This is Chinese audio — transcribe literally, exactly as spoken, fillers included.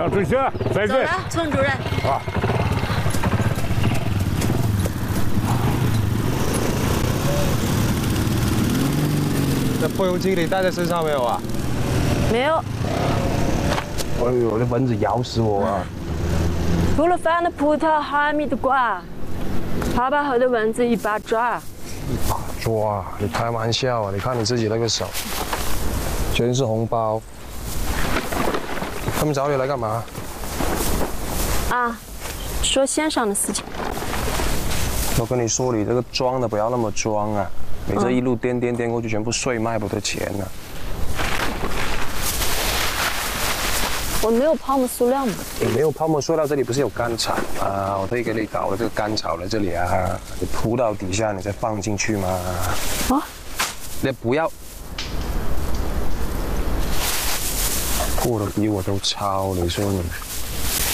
张春香，再见。 走了，村主任。 啊。 那破油机你带在身上没有啊？ 没有。 哎呦，那蚊子咬死我啊！ 除了饭的葡萄、哈密的瓜，爸爸和的蚊子一把抓。 一把抓？你开玩笑啊！你看你自己那个手，全是红包。他们找你来干嘛？ 啊，说先生的事情。 我跟你说，你这个装的不要那么装啊！你这一路颠颠颠过去，全部税卖不得钱呢、啊。 我没有泡沫塑料嘛。 你没有泡沫塑料，这里不是有干草啊？我特意给你搞了这个干草在这里啊，你铺到底下，你再放进去嘛。啊？你不要。破的比我都糙，你说你。